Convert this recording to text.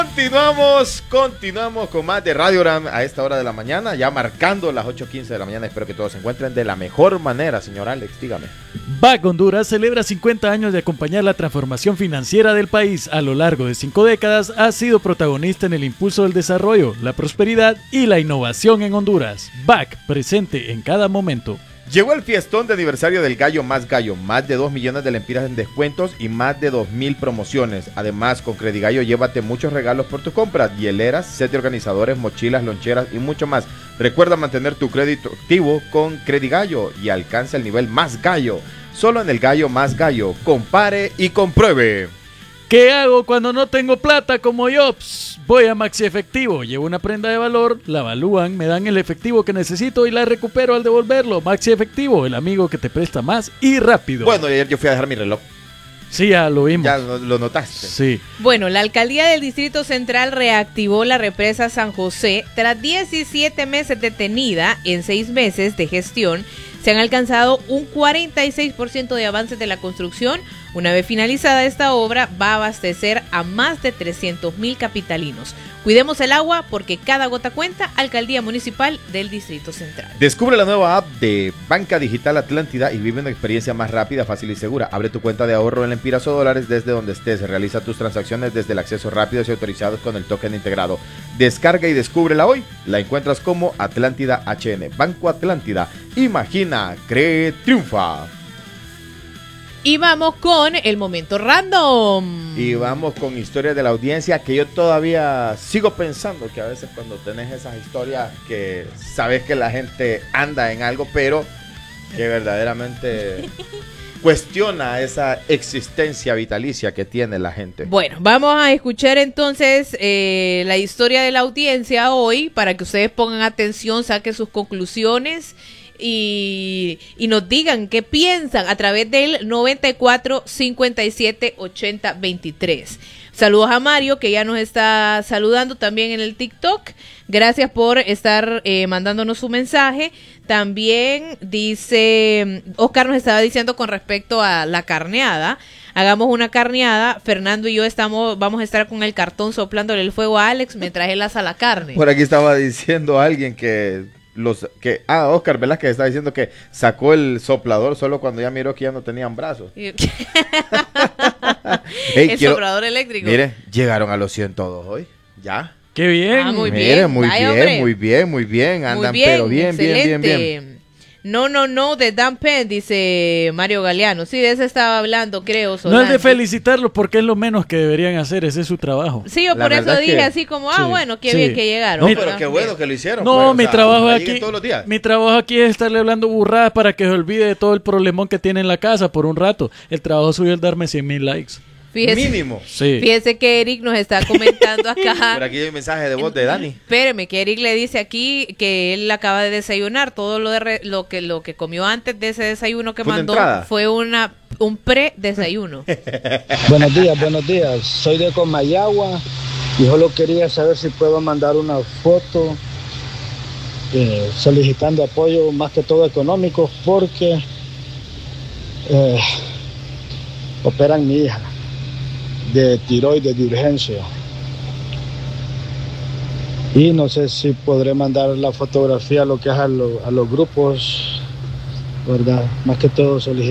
Continuamos con más de Radiogram a esta hora de la mañana, ya marcando las 8:15 de la mañana. Espero que todos se encuentren de la mejor manera, señor Alex, dígame. BAC Honduras celebra 50 años de acompañar la transformación financiera del país. A lo largo de 5 décadas ha sido protagonista en el impulso del desarrollo, la prosperidad y la innovación en Honduras. BAC, presente en cada momento. Llegó el fiestón de aniversario del Gallo, más de 2 millones de lempiras en descuentos y más de 2,000 promociones. Además, con Credigallo llévate muchos regalos por tu compra, hieleras, set de organizadores, mochilas, loncheras y mucho más. Recuerda mantener tu crédito activo con Credigallo y alcanza el nivel más gallo. Solo en el Gallo más Gallo. Compare y compruebe. ¿Qué hago cuando no tengo plata como yo? Voy a Maxi Efectivo, llevo una prenda de valor, la evalúan, me dan el efectivo que necesito y la recupero al devolverlo. Maxi Efectivo, el amigo que te presta más y rápido. Bueno, ayer yo fui a dejar mi reloj. Sí, ya lo vimos. ¿Ya lo notaste? Sí. Bueno, la alcaldía del Distrito Central reactivó la represa San José. Tras 17 meses detenida, en 6 meses de gestión, se han alcanzado un 46% de avances de la construcción. Una vez finalizada esta obra, va a abastecer a más de 300,000 capitalinos. Cuidemos el agua porque cada gota cuenta. Alcaldía Municipal del Distrito Central. Descubre la nueva app de Banca Digital Atlántida y vive una experiencia más rápida, fácil y segura. Abre tu cuenta de ahorro en lempiras o dólares desde donde estés. Realiza tus transacciones desde el acceso rápido y autorizados con el token integrado. Descarga y descúbrela hoy. La encuentras como Atlántida HN. Banco Atlántida. Imagina, cree, triunfa. Y vamos con el momento random. Y vamos con historias de la audiencia que yo todavía sigo pensando que a veces cuando tenés esas historias que sabes que la gente anda en algo, pero que verdaderamente cuestiona esa existencia vitalicia que tiene la gente. Bueno, vamos a escuchar entonces la historia de la audiencia hoy para que ustedes pongan atención, saquen sus conclusiones y nos digan qué piensan a través del 94 57 80 23. Saludos a Mario, que ya nos está saludando también en el TikTok. Gracias por estar mandándonos su mensaje. También dice, Oscar nos estaba diciendo con respecto a la carneada. Hagamos una carneada. Fernando y yo vamos a estar con el cartón soplándole el fuego a Alex mientras él asa la carne. Por aquí estaba diciendo alguien Oscar Velázquez está diciendo que sacó el soplador solo cuando ya miró que ya no tenían brazos. Soplador eléctrico. Mire, llegaron a los 102 hoy. ¿Ya? ¡Qué bien! Muy Mire, bien. muy Vaya, bien, hombre. muy bien. Andan Muy bien, pero bien, excelente. bien. No, de Dan Penn, dice Mario Galeano. Sí, de eso estaba hablando, creo. No es Solange. de felicitarlos porque es lo menos que deberían hacer, ese es su trabajo. Sí, yo La por eso verdad dije que- así como, sí, bueno, qué sí. bien que llegaron. No, Mira, pero qué bueno que lo hicieron. No, pues, o mi sea, trabajo ojalá aquí, lleguen todos los días. mi trabajo aquí es estarle hablando burradas para que se olvide de todo el problemón que tiene en la casa por un rato. El trabajo suyo es darme 100,000 likes. Mínimo. Sí. Fíjese que Eric nos está comentando acá. Por aquí hay un mensaje de voz de Dani. Espéreme, que Eric le dice aquí que él acaba de desayunar. Todo lo que comió antes de ese desayuno que ¿Fue una mandó entrada? fue un pre-desayuno. Buenos días. Soy de Comayagua y solo quería saber si puedo mandar una foto solicitando apoyo más que todo económico porque operan mi hija de tiroides de urgencia y no sé si podré mandar la fotografía lo que es a los grupos, ¿verdad? Más que todo solicitar